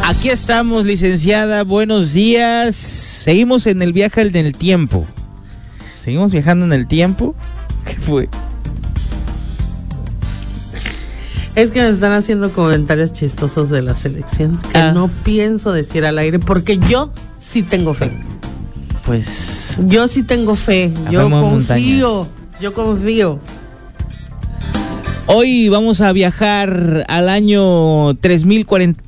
Aquí estamos, licenciada, buenos días. Seguimos en el viaje en el tiempo. Seguimos viajando en el tiempo. ¿Qué fue? Es que me están haciendo comentarios chistosos de la selección que no pienso decir al aire porque yo sí tengo fe. Pues yo sí tengo fe, yo confío. Hoy vamos a viajar al año 3040.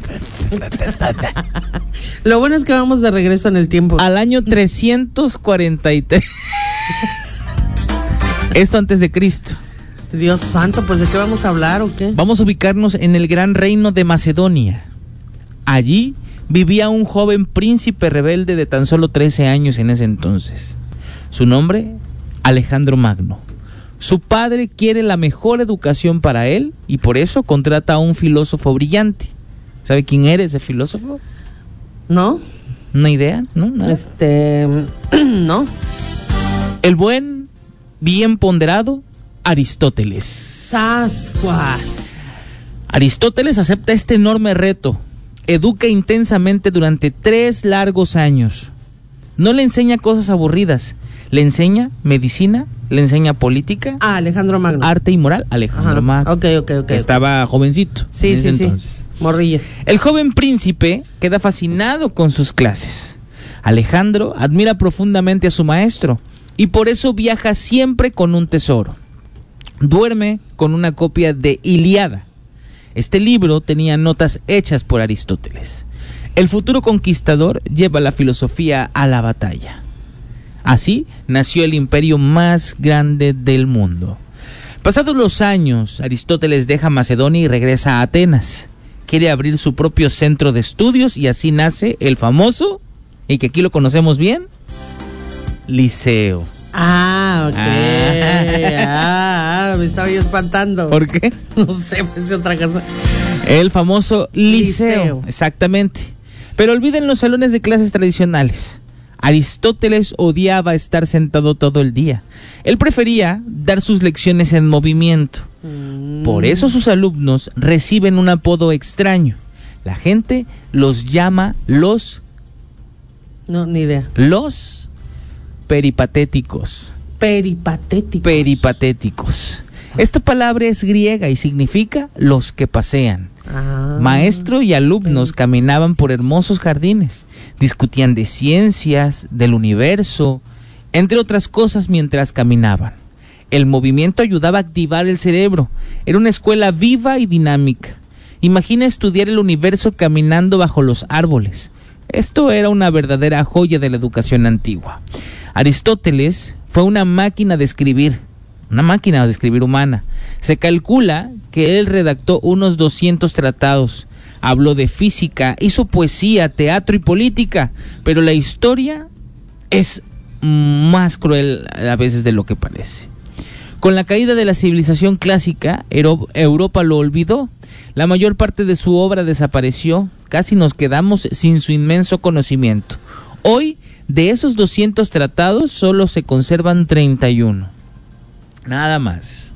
Lo bueno es que vamos de regreso en el tiempo. Al año 343. Esto antes de Cristo. Dios santo, pues ¿de qué vamos a hablar o qué? Vamos a ubicarnos en el gran reino de Macedonia. Allí vivía un joven príncipe rebelde de tan solo 13 años en ese entonces. Su nombre, Alejandro Magno. Su padre quiere la mejor educación para él y por eso contrata a un filósofo brillante. ¿Sabe quién era ese filósofo? ¿No? ¿Una idea? ¿No? ¿Nada? No. El buen, bien ponderado Aristóteles. ¡Sascuas! Aristóteles acepta este enorme reto. Educa intensamente durante 3 largos años. No le enseña cosas aburridas. Le enseña medicina, le enseña política. Alejandro Magno. Arte y moral. Alejandro Magno. Ok. Estaba jovencito. Sí. Entonces. Morrillo. El joven príncipe queda fascinado con sus clases. Alejandro admira profundamente a su maestro y por eso viaja siempre con un tesoro. Duerme con una copia de Ilíada. Este libro tenía notas hechas por Aristóteles. El futuro conquistador lleva la filosofía a la batalla. Así nació el imperio más grande del mundo. Pasados los años, Aristóteles deja Macedonia y regresa a Atenas. Quiere abrir su propio centro de estudios y así nace el famoso, y que aquí lo conocemos bien, Liceo. Ok. Me estaba yo espantando. ¿Por qué? No sé, pensé otra cosa. El famoso Liceo. Exactamente. Pero olviden los salones de clases tradicionales. Aristóteles odiaba estar sentado todo el día. Él prefería dar sus lecciones en movimiento. Por eso sus alumnos reciben un apodo extraño. La gente los llama los... No, ni idea. Los peripatéticos. Peripatéticos. Esta palabra es griega y significa los que pasean. Maestro y alumnos caminaban por hermosos jardines, discutían de ciencias, del universo, entre otras cosas mientras caminaban. El movimiento ayudaba a activar el cerebro. Era una escuela viva y dinámica. Imagina estudiar el universo caminando bajo los árboles. Esto era una verdadera joya de la educación antigua. Aristóteles fue una máquina de escribir humana. Se calcula que él redactó unos 200 tratados, habló de física, hizo poesía, teatro y política, pero la historia es más cruel a veces de lo que parece. Con la caída de la civilización clásica, Europa lo olvidó. La mayor parte de su obra desapareció, casi nos quedamos sin su inmenso conocimiento. Hoy, de esos 200 tratados, solo se conservan 31. Nada más.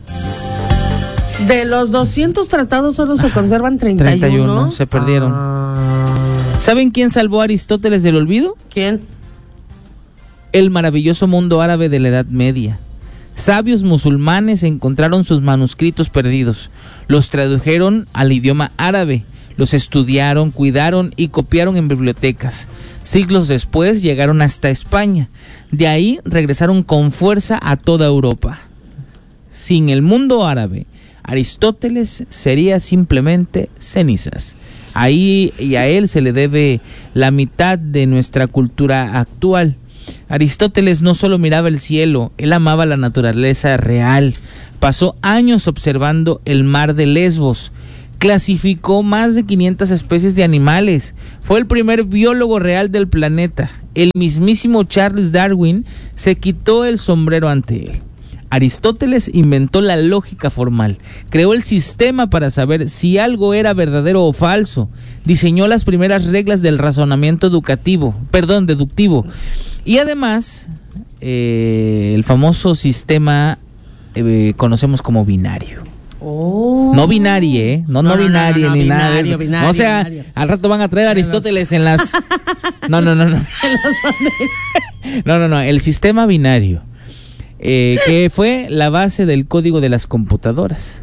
De los 200 tratados solo se conservan 31. 31, se perdieron. ¿Saben quién salvó a Aristóteles del olvido? ¿Quién? El maravilloso mundo árabe de la Edad Media. Sabios musulmanes encontraron sus manuscritos perdidos, los tradujeron al idioma árabe, los estudiaron, cuidaron y copiaron en bibliotecas. Siglos después llegaron hasta España. De ahí regresaron con fuerza a toda Europa. Sin el mundo árabe, Aristóteles sería simplemente cenizas. Ahí y a él se le debe la mitad de nuestra cultura actual. Aristóteles no solo miraba el cielo, él amaba la naturaleza real. Pasó años observando el mar de Lesbos. Clasificó más de 500 especies de animales. Fue el primer biólogo real del planeta. El mismísimo Charles Darwin se quitó el sombrero ante él. Aristóteles inventó la lógica formal, creó el sistema para saber si algo era verdadero o falso, diseñó las primeras reglas del razonamiento deductivo, y además el famoso sistema conocemos como binario. No binaria, no binaria ni nada de eso. Binario, o sea, binario. al rato van a traer a Aristóteles en las... No. No, el sistema binario, que fue la base del código de las computadoras.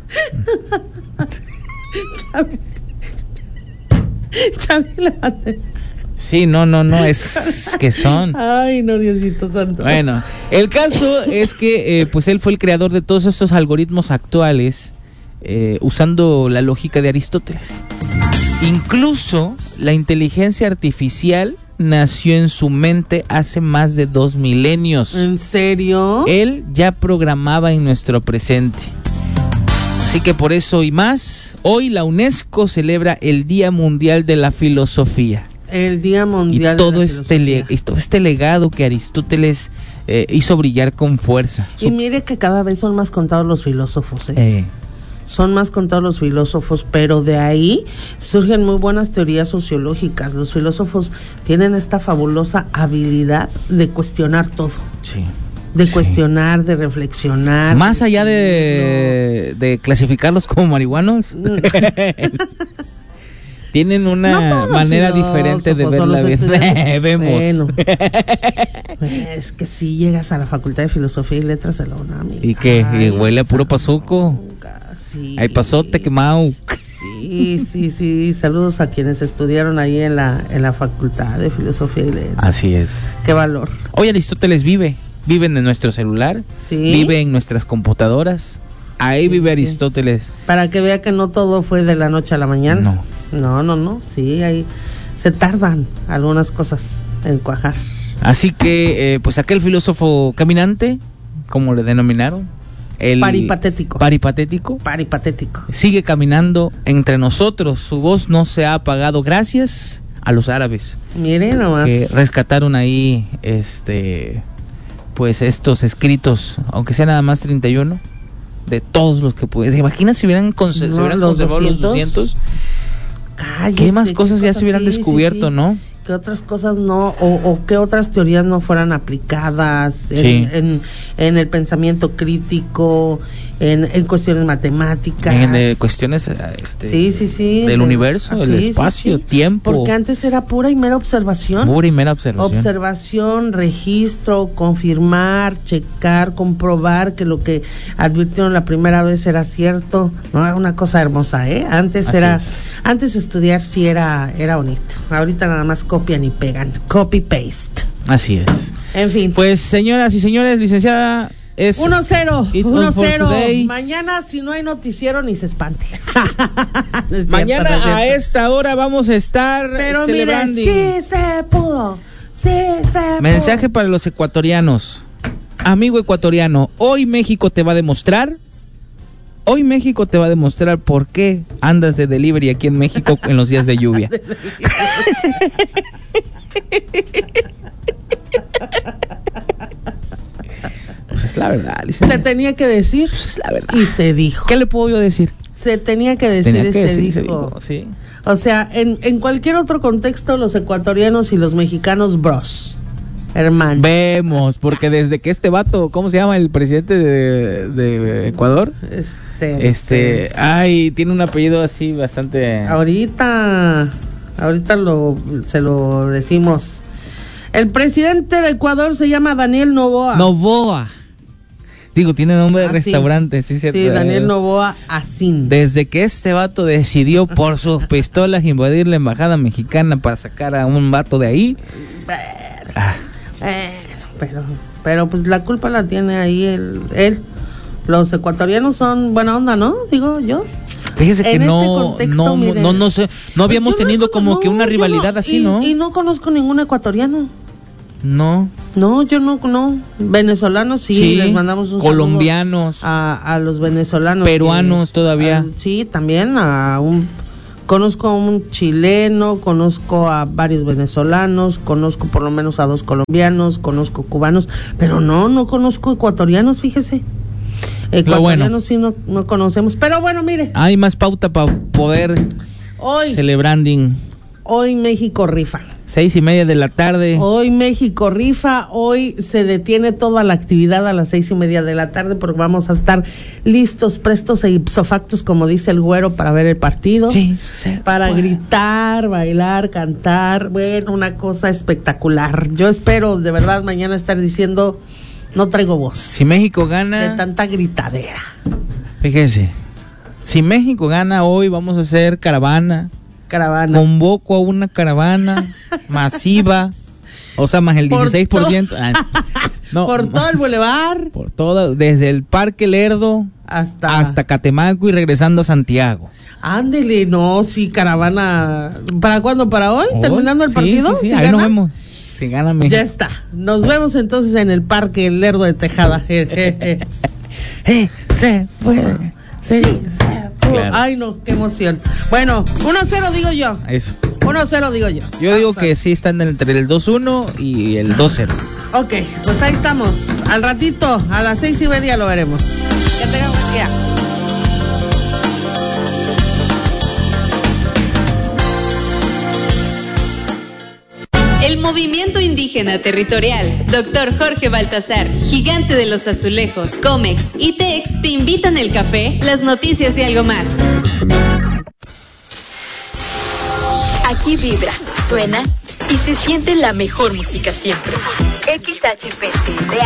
Sí, no, es que son. Ay, no, Diosito santo. Bueno, el caso es que pues él fue el creador de todos estos algoritmos actuales, usando la lógica de Aristóteles. Incluso la inteligencia artificial nació en su mente hace más de 2 milenios. ¿En serio? Él ya programaba en nuestro presente. Así que por eso y más, hoy la UNESCO celebra el Día Mundial de la Filosofía. El Día Mundial y todo de la Filosofía. Todo este legado que Aristóteles hizo brillar con fuerza. Y mire que cada vez son más contados los filósofos, Son más contados los filósofos, pero de ahí surgen muy buenas teorías sociológicas. Los filósofos tienen esta fabulosa habilidad de cuestionar todo. Sí. De cuestionar, de reflexionar. Más allá de clasificarlos como marihuanos, tienen una manera diferente de ver la vida. Vemos. Bueno. Es que si llegas a la Facultad de Filosofía y Letras de la UNAM. ¿Y qué? ¿Y huele a puro pazuco? Sí. Hay pasote quemado. Sí. Saludos a quienes estudiaron ahí en la Facultad de Filosofía y Letras. Así es. Qué valor. Hoy Aristóteles vive en nuestro celular, vive en nuestras computadoras. Ahí vive Aristóteles. Para que vea que no todo fue de la noche a la mañana. No. Sí, ahí se tardan algunas cosas en cuajar. Así que, pues aquel filósofo caminante, como le denominaron, el Paripatético. Sigue caminando entre nosotros. Su voz no se ha apagado gracias a los árabes. Miren nomás. Que rescataron ahí, pues estos escritos, aunque sea nada más 31, de todos los que pueden. ¿Te imaginas si hubieran conservado los 200? Cállese, ¿Qué más cosas ya se hubieran descubierto, no? ¿Qué otras cosas no, o qué otras teorías no fueran aplicadas en el pensamiento crítico, en cuestiones matemáticas? En cuestiones del universo, el espacio, tiempo. Porque antes era pura y mera observación. Observación, registro, confirmar, checar, comprobar que lo que advirtieron la primera vez era cierto. No, era una cosa hermosa, Antes estudiar sí era bonito. Ahorita nada más copian y pegan. Copy paste. Así es. En fin. Pues señoras y señores, licenciada, es 1-0. Mañana si no hay noticiero ni se espante. Mañana a esta hora vamos a estar celebrando. Mire, sí se pudo. Mensaje para los ecuatorianos. Amigo ecuatoriano, hoy México te va a demostrar por qué andas de delivery aquí en México en los días de lluvia. Pues es la verdad, licenciada. Se tenía que decir. Pues es la verdad. Y se dijo. ¿Qué le puedo yo decir? Se tenía que decir y se dijo. Sí. O sea, en cualquier otro contexto, los ecuatorianos y los mexicanos, bros. Hermano. Vemos, porque desde que este vato, ¿cómo se llama el presidente de Ecuador? Tiene un apellido así bastante... Ahorita se lo decimos. El presidente de Ecuador se llama Daniel Noboa. Digo, tiene nombre de restaurante, sí, cierto. Sí, Daniel Noboa Asín. Desde que este vato decidió por sus pistolas invadir la embajada mexicana para sacar a un vato de ahí. Pero pues la culpa la tiene ahí él. Los ecuatorianos son buena onda, ¿no? Digo yo. Fíjese que no habíamos tenido como que una rivalidad así, ¿no? Y no conozco ningún ecuatoriano. No, yo no. Venezolanos sí, les mandamos un colombianos, a los venezolanos. Peruanos todavía. Sí, también conozco a un chileno, conozco a varios venezolanos, conozco por lo menos a 2 colombianos, conozco cubanos, pero no conozco ecuatorianos, fíjese. Ecuatorianos sí no conocemos, pero bueno, mire. Hay más pauta para poder celebranding. Hoy México rifa. 6:30 de la tarde. Hoy México rifa, hoy se detiene toda la actividad a las 6:30 de la tarde porque vamos a estar listos, prestos e ipso factos, como dice el güero, para ver el partido. Sí, para gritar, bailar, cantar, bueno, una cosa espectacular. Yo espero de verdad mañana estar diciendo, no traigo voz. Si México gana... de tanta gritadera. Fíjese, si México gana hoy vamos a hacer caravana. Convoco a una caravana masiva, o sea, más el 16%. Por todo el bulevar. Por todo, desde el Parque Lerdo hasta Catemaco y regresando a Santiago. Ándele, no, sí, caravana. ¿Para cuándo? ¿Para hoy? ¿Terminando el partido? Sí, ¿Sí ahí nos vemos. Si gana México. Ya está. Nos vemos entonces en el Parque Lerdo de Tejada. Se puede. Sí, claro. Ay, no, qué emoción. Bueno, 1-0 digo yo. Eso. 1-0 digo yo. Yo digo que sí están entre el 2-1 y el 2-0. Ok, pues ahí estamos. Al ratito, a las 6:30 lo veremos. Que tengan buen día. El Movimiento Indígena Territorial, Dr. Jorge Baltasar, Gigante de los Azulejos, Comex y Tex te invitan el café, las noticias y algo más. Aquí vibra, suena y se siente la mejor música siempre. XHPT